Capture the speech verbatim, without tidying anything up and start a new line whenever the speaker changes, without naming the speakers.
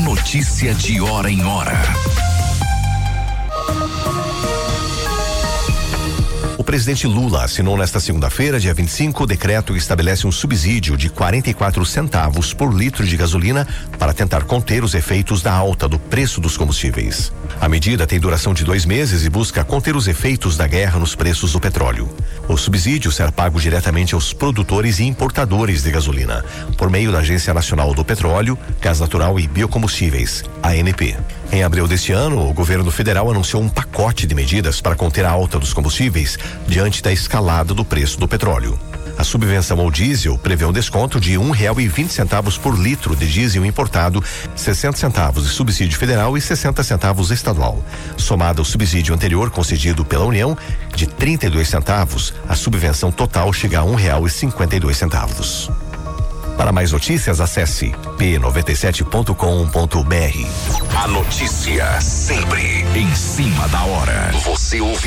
notícia de hora em hora.
O presidente Lula assinou nesta segunda-feira, dia vinte e cinco, o decreto que estabelece um subsídio de quarenta e quatro centavos por litro de gasolina para tentar conter os efeitos da alta do preço dos combustíveis. A medida tem duração de dois meses e busca conter os efeitos da guerra nos preços do petróleo. O subsídio será pago diretamente aos produtores e importadores de gasolina, por meio da Agência Nacional do Petróleo, Gás Natural e Biocombustíveis, A N P. Em abril deste ano, o governo federal anunciou um pacote de medidas para conter a alta dos combustíveis diante da escalada do preço do petróleo. A subvenção ao diesel prevê um desconto de um real e vinte centavos por litro de diesel importado, sessenta centavos de subsídio federal e sessenta centavos estadual. Somado ao subsídio anterior concedido pela União, de trinta e dois centavos, a subvenção total chega a um real e cinquenta e dois centavos. Para mais notícias, acesse p noventa e sete ponto com ponto b r.
A notícia sempre em cima da hora. Você ouve